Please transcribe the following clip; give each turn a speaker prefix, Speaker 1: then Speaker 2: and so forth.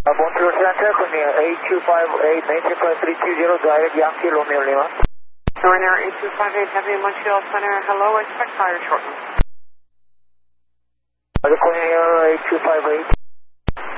Speaker 1: Montreal Center, Corner 8258, maintain flight 320, direct Yankee Romeo Lima.
Speaker 2: Ryanair 8258, Heavy Montreal Center, hello, expect fire shortly.
Speaker 1: Corner 8258.